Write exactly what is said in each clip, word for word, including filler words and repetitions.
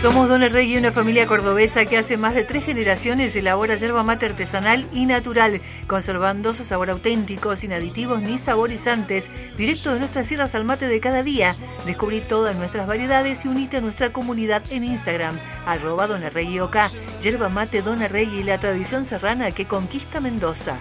Somos Don Herrey, una familia cordobesa que hace más de tres generaciones elabora yerba mate artesanal y natural, conservando su sabor auténtico, sin aditivos ni saborizantes, directo de nuestras sierras al mate de cada día. Descubrí todas nuestras variedades y unite a nuestra comunidad en Instagram, arroba Don Herrey OK, yerba mate Don Herrey y la tradición serrana que conquista Mendoza.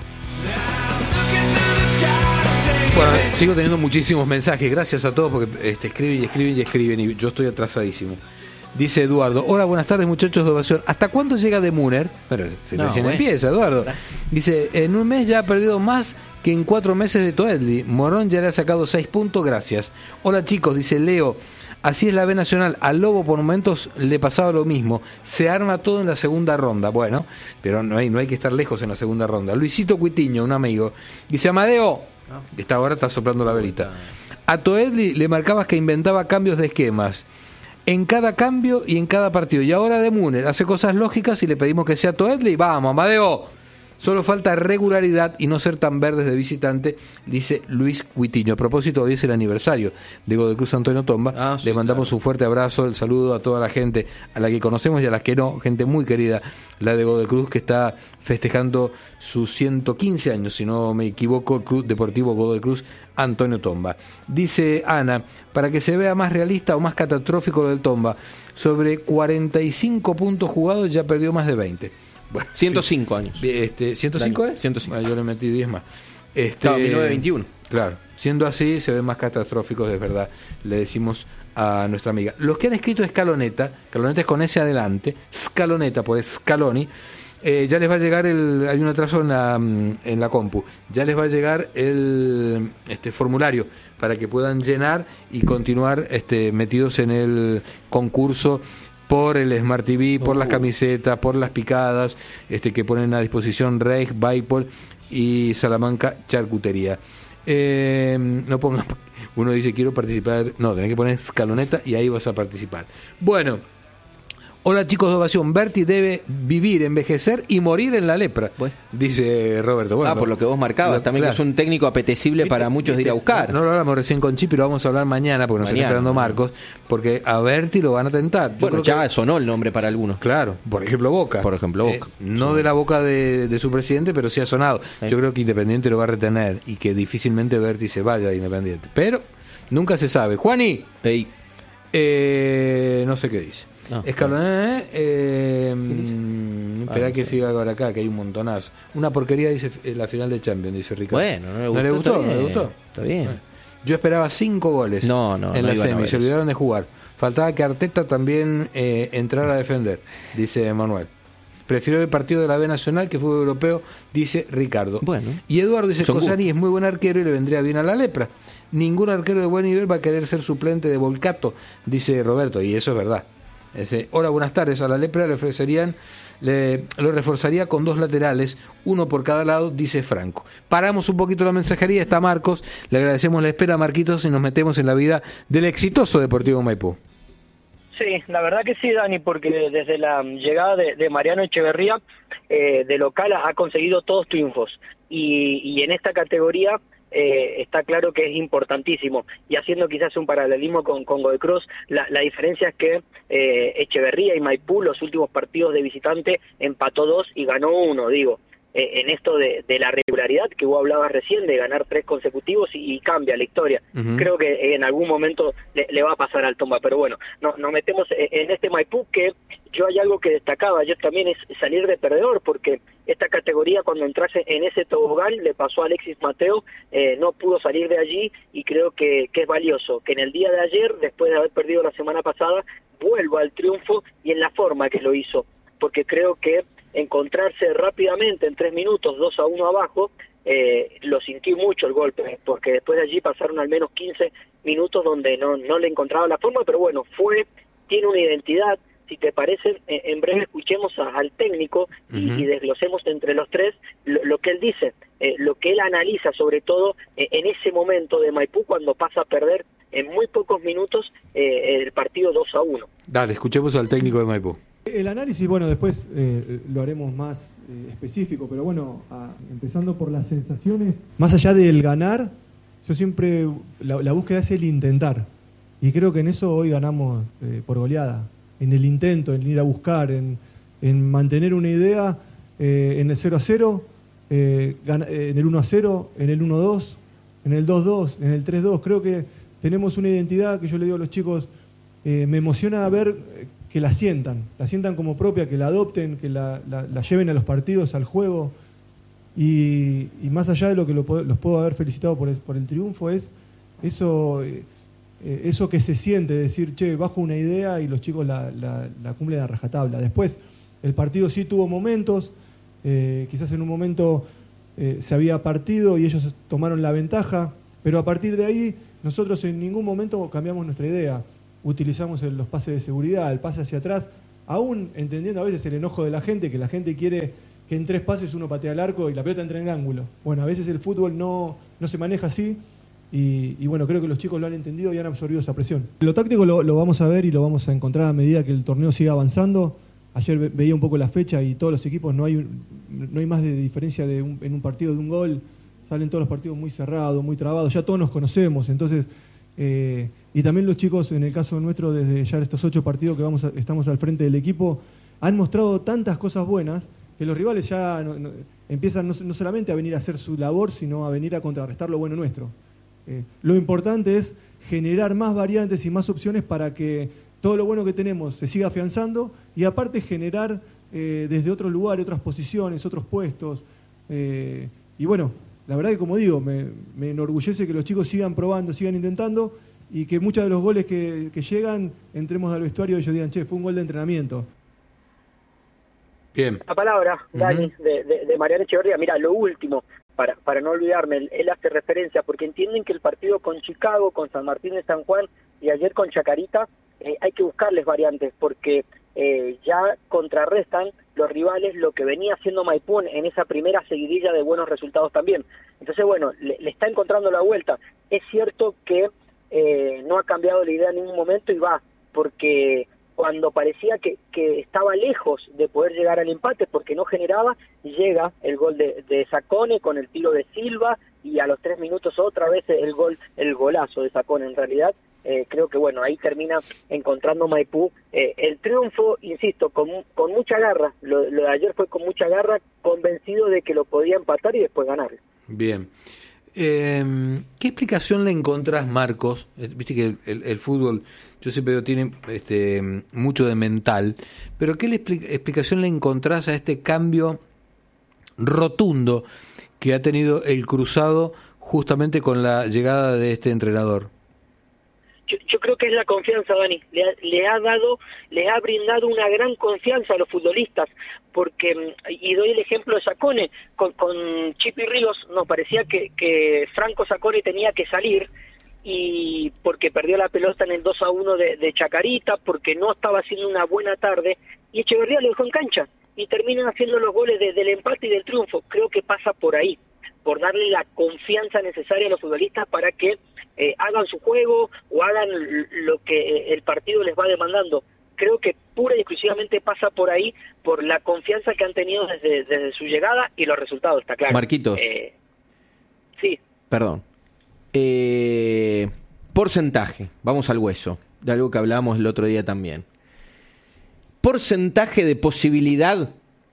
Bueno, sigo teniendo muchísimos mensajes, gracias a todos porque este, escriben y escriben y escriben y yo estoy atrasadísimo. Dice Eduardo, hola, buenas tardes muchachos de Ovación. ¿Hasta cuándo llega De Mooner? Bueno, se No, recién bueno. empieza, Eduardo. Dice, en un mes ya ha perdido más que en cuatro meses de Toedli. Morón ya le ha sacado seis puntos, gracias. Hola chicos, dice Leo. Así es la B Nacional. Al Lobo por momentos le pasaba lo mismo. Se arma todo en la segunda ronda. Bueno, pero no hay, no hay que estar lejos en la segunda ronda. Luisito Cuitiño, un amigo. Dice, Amadeo, esta hora está soplando la velita. A Toedli le marcabas que inventaba cambios de esquemas en cada cambio y en cada partido. Y ahora De Mooner hace cosas lógicas y le pedimos que sea Toedli. Vamos, Amadeo. Solo falta regularidad y no ser tan verdes de visitante, dice Luis Cuitiño. A propósito, hoy es el aniversario de Godoy Cruz Antonio Tomba. Ah, sí, le mandamos claro. un fuerte abrazo, el saludo a toda la gente, a la que conocemos y a las que no, gente muy querida, la de Godoy Cruz, que está festejando sus ciento quince años, si no me equivoco, el Club Deportivo Godoy Cruz Antonio Tomba. Dice Ana, para que se vea más realista o más catastrófico lo del Tomba, sobre cuarenta y cinco puntos jugados ya perdió más de veinte. Bueno, ciento sí. cinco años. Este, ¿ciento cinco es? ciento cinco. Bueno, yo le metí diez más. Este, Claro, mil novecientos veintiuno. Claro, siendo así se ven más catastróficos, de verdad, le decimos a nuestra amiga. Los que han escrito Escaloneta, Escaloneta es con S adelante, Scaloneta por Scaloni, eh, ya les va a llegar el, hay un atraso en la, en la compu, ya les va a llegar el este formulario para que puedan llenar y continuar este, metidos en el concurso por el Smart T V, por Uh. las camisetas, por las picadas este, que ponen a disposición Reich, Baipol y Salamanca Charcutería. Eh, no pongan, uno dice quiero participar, no, tenés que poner Escaloneta y ahí vas a participar. Bueno, hola chicos de Ovación, Berti debe vivir, envejecer y morir en la lepra, Bueno. dice Roberto. Bueno, ah, por lo que vos marcabas, lo- también claro. que es un técnico apetecible para muchos de ir a buscar. No lo hablamos recién con Chipi, lo vamos a hablar mañana porque nos está Mañana. esperando Marcos, porque a Berti lo van a tentar. Yo Bueno, creo ya que- sonó el nombre para algunos. Claro, por ejemplo Boca. Por ejemplo, Boca. Eh, no Sí. de la boca de, de su presidente, pero sí ha sonado. Sí. Yo creo que Independiente lo va a retener y que difícilmente Berti se vaya de Independiente. Pero nunca se sabe. Juani, Ey, eh, no sé qué dice. No, Escaloné, eh, mm, espera Ah, no que sé. siga ahora acá, que hay un montonazo. Una porquería dice eh, la final de Champions, dice Ricardo. bueno, no le gustó. gustó? está ¿No le bien, gustó? Está bien. Bueno. Yo esperaba cinco goles No, no, en no la iban a semi, ver se eso. olvidaron de jugar. Faltaba que Arteta también eh, entrara a defender, dice Manuel. Prefiero el partido de la B Nacional que fútbol europeo, dice Ricardo. Bueno. Y Eduardo dice, Son Cosani es muy buen arquero y le vendría bien a la lepra. Ningún arquero de buen nivel va a querer ser suplente de Volcato, dice Roberto, y eso es verdad. Ese, hola, buenas tardes. A la lepra le ofrecerían, le, lo reforzaría con dos laterales, uno por cada lado, dice Franco. Paramos un poquito la mensajería, está Marcos, le agradecemos la espera a Marquitos y nos metemos en la vida del exitoso Deportivo Maipú. Sí, la verdad que sí, Dani, porque desde la llegada de, de Mariano Echeverría, eh, de local ha conseguido todos triunfos. Y, y en esta categoría eh, está claro que es importantísimo. Y haciendo quizás un paralelismo con, con Godoy Cruz, la, la diferencia es que eh, Echeverría y Maipú, los últimos partidos de visitante, empató dos y ganó uno, digo. Eh, en esto de, de la regularidad que vos hablabas recién, de ganar tres consecutivos y, y cambia la historia. Uh-huh. Creo que en algún momento le, le va a pasar al Tomba, pero bueno, no, nos metemos en este Maipú que yo hay algo que destacaba, yo también es salir de perdedor, porque esta categoría cuando entrase en ese tobogán le pasó a Alexis Mateo, eh, no pudo salir de allí y creo que, que es valioso, que en el día de ayer, después de haber perdido la semana pasada, vuelva al triunfo y en la forma que lo hizo, porque creo que encontrarse rápidamente en tres minutos, dos a uno abajo, eh, lo sentí mucho el golpe, porque después de allí pasaron al menos quince minutos donde no, no le encontraba la forma, pero bueno, fue, tiene una identidad. Si te parece, eh, en breve escuchemos a, al técnico y, Uh-huh. y desglosemos entre los tres lo, lo que él dice, eh, lo que él analiza sobre todo eh, en ese momento de Maipú cuando pasa a perder en muy pocos minutos eh, el partido dos a uno. Dale, escuchemos al técnico de Maipú. El análisis, bueno, después eh, lo haremos más eh, específico, pero bueno, a, empezando por las sensaciones, más allá del ganar, yo siempre, la, la búsqueda es el intentar, y creo que en eso hoy ganamos eh, por goleada. en el intento, en ir a buscar, en, en mantener una idea eh, en el cero a cero, eh, en el uno a cero, en el uno a dos, en el dos a dos, en el tres a dos. Creo que tenemos una identidad que yo le digo a los chicos, eh, me emociona ver que la sientan, la sientan como propia, que la adopten, que la, la, la lleven a los partidos, al juego. Y, y más allá de lo que lo, los puedo haber felicitado por el, por el triunfo, es eso, eh, eso que se siente, decir, che, bajo una idea y los chicos la, la, la cumplen a rajatabla. Después, el partido sí tuvo momentos, eh, quizás en un momento eh, se había partido y ellos tomaron la ventaja, pero a partir de ahí nosotros en ningún momento cambiamos nuestra idea. Utilizamos el, los pases de seguridad, el pase hacia atrás, aún entendiendo a veces el enojo de la gente, que la gente quiere que en tres pases uno patea el arco y la pelota entra en el ángulo. Bueno, a veces el fútbol no, no se maneja así y, y bueno, creo que los chicos lo han entendido y han absorbido esa presión. Lo táctico lo, lo vamos a ver y lo vamos a encontrar a medida que el torneo siga avanzando. Ayer ve, veía un poco la fecha y todos los equipos no hay, no hay más de diferencia de un, en un partido de un gol. Salen todos los partidos muy cerrados, muy trabados, ya todos nos conocemos, entonces... Eh, y también los chicos, en el caso nuestro, desde ya estos ocho partidos que vamos a, estamos al frente del equipo, han mostrado tantas cosas buenas que los rivales ya no, no, empiezan no, no solamente a venir a hacer su labor, sino a venir a contrarrestar lo bueno nuestro. Eh, lo importante es generar más variantes y más opciones para que todo lo bueno que tenemos se siga afianzando y aparte generar eh, desde otros lugares, otras posiciones, otros puestos. Eh, y bueno, la verdad que como digo, me, me enorgullece que los chicos sigan probando, sigan intentando y que muchos de los goles que, que llegan, entremos al vestuario y ellos digan, che, fue un gol de entrenamiento. Bien. La palabra, Dani, uh-huh. de, de, de Mariano Echeverría. Mira, lo último, para, para no olvidarme, él, él hace referencia, porque entienden que el partido con Chicago, con San Martín de San Juan y ayer con Chacarita, eh, hay que buscarles variantes, porque eh, ya contrarrestan los rivales lo que venía haciendo Maipú en esa primera seguidilla de buenos resultados también. Entonces, bueno, le, le está encontrando la vuelta. Es cierto que eh, no ha cambiado la idea en ningún momento y va, porque cuando parecía que, que estaba lejos de poder llegar al empate porque no generaba, llega el gol de, de Sacone con el tiro de Silva y a los tres minutos otra vez el gol, el golazo de Sacone en realidad. Eh, creo que bueno, ahí termina encontrando Maipú eh, el triunfo, insisto, con, con mucha garra, lo, lo de ayer fue con mucha garra, convencido de que lo podía empatar y después ganar. Bien. Eh, ¿Qué explicación le encontrás, Marcos? Eh, Viste que el, el, el fútbol, yo siempre digo, tiene este, mucho de mental, pero ¿qué le expli- explicación le encontrás a este cambio rotundo que ha tenido el Cruzado justamente con la llegada de este entrenador? Yo, yo creo que es la confianza, Dani. Le ha, le ha dado, le ha brindado una gran confianza a los futbolistas, porque, y doy el ejemplo de Sacone, con, con Chipi Ríos nos parecía que, que Franco Sacone tenía que salir, y porque perdió la pelota en el dos a uno de, de Chacarita, porque no estaba haciendo una buena tarde, y Echeverría lo dejó en cancha, y terminan haciendo los goles de, del empate y del triunfo. Creo que pasa por ahí, por darle la confianza necesaria a los futbolistas para que eh, hagan su juego o hagan lo que el partido les va demandando. Creo que pura y exclusivamente pasa por ahí, por la confianza que han tenido desde, desde su llegada y los resultados, está claro. Marquitos. Eh, sí. Perdón. Eh, porcentaje, vamos al hueso, de algo que hablábamos el otro día también. Porcentaje de posibilidad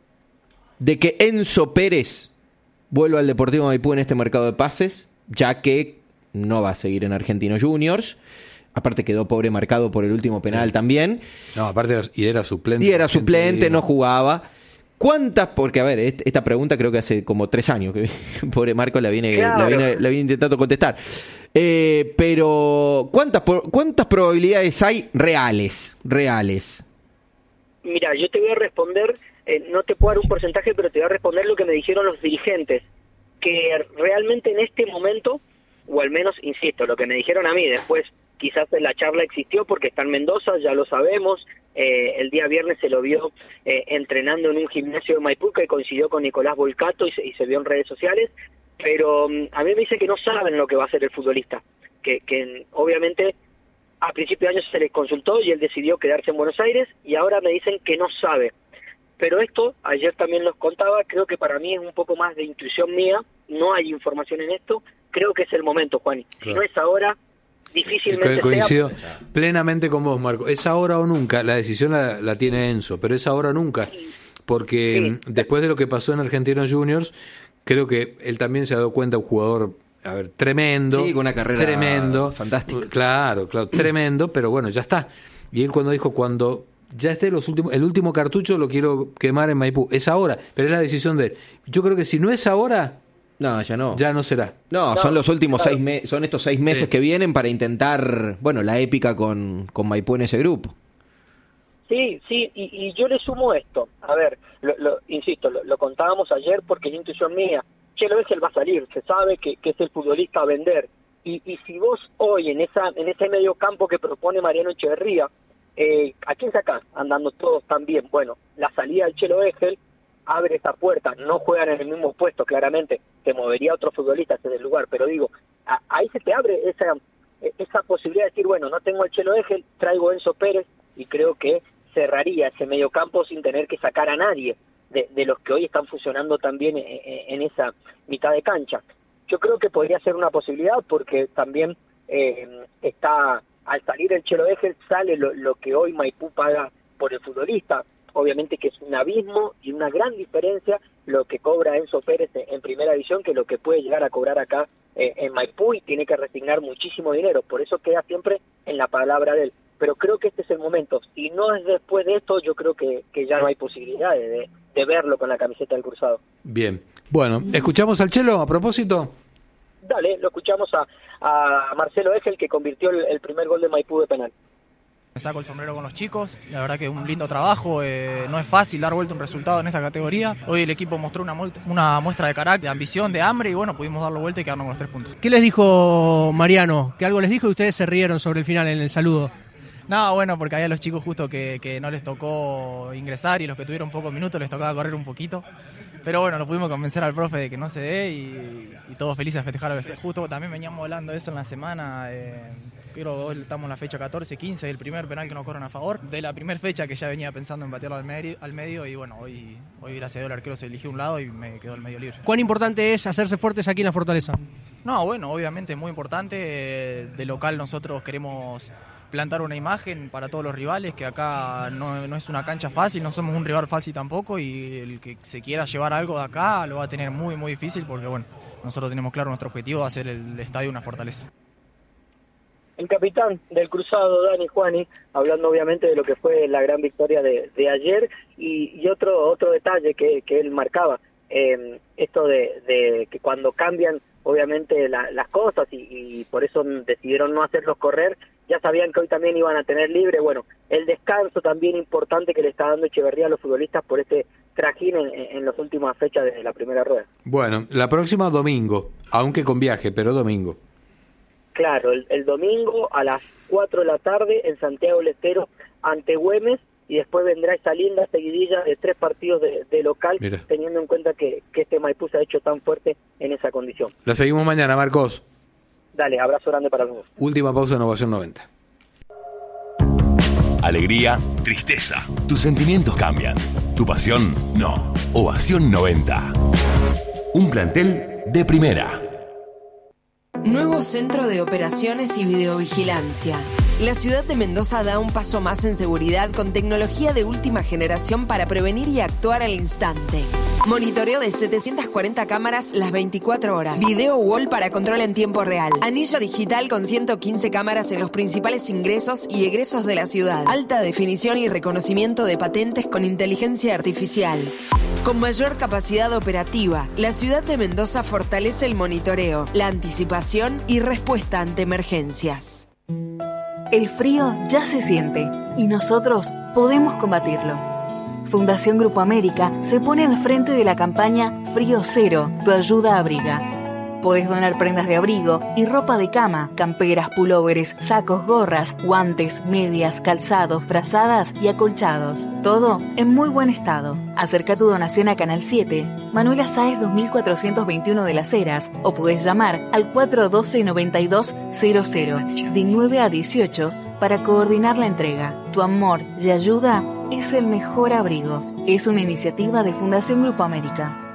de que Enzo Pérez vuelva al Deportivo Maipú en este mercado de pases, ya que no va a seguir en Argentinos Juniors. Aparte quedó pobre marcado por el último penal, sí. También. No, aparte era, y era suplente. Y era suplente, no jugaba. ¿Cuántas? Porque, a ver, esta pregunta creo que hace como tres años que pobre Marco la viene, claro. la viene, la viene intentando contestar. Eh, pero, ¿cuántas, ¿cuántas probabilidades hay reales? Reales. Mira, yo te voy a responder, eh, no te puedo dar un porcentaje, pero te voy a responder lo que me dijeron los dirigentes. Que realmente en este momento, o al menos, insisto, lo que me dijeron a mí, después quizás la charla existió porque está en Mendoza, ya lo sabemos, eh, el día viernes se lo vio eh, entrenando en un gimnasio de Maipú que coincidió con Nicolás Volcato y se, y se vio en redes sociales, pero um, a mí me dice que no saben lo que va a hacer el futbolista, que, que obviamente a principio de año se les consultó y él decidió quedarse en Buenos Aires y ahora me dicen que no sabe. Pero esto, ayer también los contaba, creo que para mí es un poco más de intuición mía, no hay información en esto, creo que es el momento, Juan. Claro. Si no es ahora, difícilmente Coincido sea. plenamente con vos, Marco. Es ahora o nunca. La decisión la, la tiene Enzo, pero es ahora o nunca. Porque sí. Después de lo que pasó en Argentinos Juniors, creo que él también se ha dado cuenta, un jugador, a ver, tremendo. Sí, con una carrera tremendo, fantástica. Claro, claro, tremendo, pero bueno, ya está. Y él cuando dijo, cuando ya esté los últimos, el último cartucho lo quiero quemar en Maipú. Es ahora, pero es la decisión de él. Yo creo que si no es ahora... No, ya no. Ya no será. No, no son los últimos claro. seis meses, son estos seis meses sí. que vienen para intentar, bueno, la épica con, con Maipú en ese grupo. Sí, sí, y, y yo le sumo esto. A ver, lo, lo, insisto, lo, lo contábamos ayer porque es intuición mía. Chelo Egel va a salir, se sabe que, que es el futbolista a vender. Y, y si vos hoy en esa en ese medio campo que propone Mariano Echeverría, eh, ¿a quién sacás? Andando todos tan bien. Bueno, la salida del Chelo Egel abre esa puerta, no juegan en el mismo puesto, claramente, te movería a otro futbolista desde el lugar, pero digo, a, ahí se te abre esa esa posibilidad de decir, bueno, no tengo el Chelo Egel, traigo a Enzo Pérez, y creo que cerraría ese mediocampo sin tener que sacar a nadie de, de los que hoy están funcionando también en, en esa mitad de cancha. Yo creo que podría ser una posibilidad porque también eh, está, al salir el Chelo Egel, sale lo, lo que hoy Maipú paga por el futbolista. Obviamente que es un abismo y una gran diferencia lo que cobra Enzo Pérez en primera división que lo que puede llegar a cobrar acá eh, en Maipú, y tiene que resignar muchísimo dinero, por eso queda siempre en la palabra de él. Pero creo que este es el momento. Si no es después de esto, yo creo que, que ya no hay posibilidad de, de verlo con la camiseta del Cruzado. Bien. Bueno, ¿escuchamos al Chelo a propósito? Dale, lo escuchamos a, a Marcelo Egel, que convirtió el, el primer gol de Maipú de penal. Me saco el sombrero con los chicos, la verdad que es un lindo trabajo, eh, no es fácil dar vuelta un resultado en esta categoría. Hoy el equipo mostró una, una muestra de carácter, de ambición, de hambre, y bueno, pudimos darlo vuelta y quedarnos con los tres puntos. ¿Qué les dijo Mariano? ¿Que algo les dijo y ustedes se rieron sobre el final en el saludo? No, bueno, porque había los chicos justo que, que no les tocó ingresar y los que tuvieron pocos minutos les tocaba correr un poquito. Pero bueno, lo pudimos convencer al profe de que no se dé y, y todos felices de festejar. Justo también veníamos hablando de eso en la semana. Eh, creo que hoy estamos en la fecha catorce, quince, el primer penal que nos corren a favor. De la primera fecha que ya venía pensando en batearlo al medio, al medio y bueno, hoy, hoy gracias a Dios el arquero se eligió un lado y me quedó el medio libre. ¿Cuán importante es hacerse fuertes aquí en la Fortaleza? No, bueno, obviamente es muy importante. Eh, de local nosotros queremos plantar una imagen para todos los rivales, que acá no, no es una cancha fácil, no somos un rival fácil tampoco, y el que se quiera llevar algo de acá lo va a tener muy muy difícil porque bueno, nosotros tenemos claro nuestro objetivo de hacer el estadio una fortaleza. El capitán del Cruzado, Dani Juani, hablando obviamente de lo que fue la gran victoria de, de ayer, y, y otro otro detalle que, que él marcaba, eh, esto de, de que cuando cambian obviamente la, las cosas y, y por eso decidieron no hacerlos correr, ya sabían que hoy también iban a tener libre. Bueno, el descanso también importante que le está dando Echeverría a los futbolistas por este trajín en, en las últimas fechas de la primera rueda. Bueno, la próxima domingo, aunque con viaje, pero domingo. Claro, el, el domingo a las cuatro de la tarde en Santiago del Estero ante Güemes, y después vendrá esa linda seguidilla de tres partidos de, de local, Mira. teniendo en cuenta que, que este Maipú se ha hecho tan fuerte en esa condición. La seguimos mañana, Marcos. Dale, abrazo grande para los dos. Última pausa en Ovación noventa. Alegría, tristeza. Tus sentimientos cambian. Tu pasión, no. Ovación noventa. Un plantel de primera. Nuevo Centro de Operaciones y Videovigilancia. La ciudad de Mendoza da un paso más en seguridad con tecnología de última generación para prevenir y actuar al instante. Monitoreo de setecientas cuarenta cámaras las veinticuatro horas. Video wall para control en tiempo real. Anillo digital con ciento quince cámaras en los principales ingresos y egresos de la ciudad. Alta definición y reconocimiento de patentes con inteligencia artificial. Con mayor capacidad operativa, la ciudad de Mendoza fortalece el monitoreo, la anticipación y respuesta ante emergencias. El frío ya se siente y nosotros podemos combatirlo. Fundación Grupo América se pone al frente de la campaña Frío Cero, tu ayuda abriga. Podés donar prendas de abrigo y ropa de cama, camperas, pulóveres, sacos, gorras, guantes, medias, calzados, frazadas y acolchados. Todo en muy buen estado. Acerca tu donación a Canal siete, Manuela Sáez dos mil cuatrocientos veintiuno de Las Heras, o podés llamar al cuatro uno dos, noventa y dos cero cero de nueve a dieciocho para coordinar la entrega. Tu amor y ayuda es el mejor abrigo. Es una iniciativa de Fundación Grupo América.